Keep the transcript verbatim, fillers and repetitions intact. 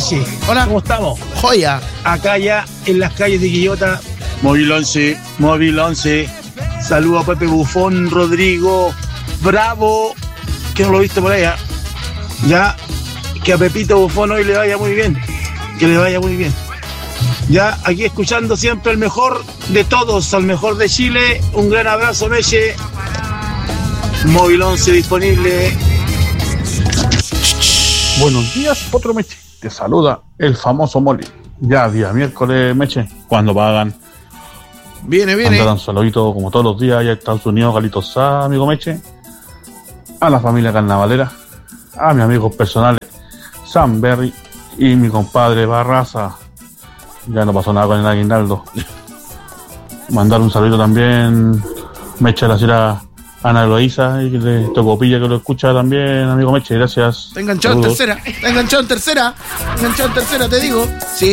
Meche. Hola. ¿Cómo estamos? Joya. Acá ya en las calles de Quillota. Móvil once, Móvil once. Saludo a Pepe Bufón, Rodrigo, Bravo, que no lo viste por allá. Ya, que a Pepito Bufón hoy le vaya muy bien. Que le vaya muy bien. Ya, aquí escuchando siempre el mejor de todos, al mejor de Chile. Un gran abrazo, Meche. Móvil once disponible. Buenos días, Potro Meche. Te saluda el famoso Moli. Ya día miércoles, Meche, cuando pagan. Viene, viene. Mandaron saludito como todos los días allá en Estados Unidos, Galito Sá, amigo Meche. A la familia carnavalera. A mis amigos personales, Sam Berry y mi compadre Barraza. Ya no pasó nada con el aguinaldo. Mandar un saludito también, Meche, a la señora Ana Eloísa, y de Tocopilla, que lo escucha también, amigo Meche, gracias. Está enganchado en tercera, está enganchado en tercera, está enganchado en tercera, te digo. Sí.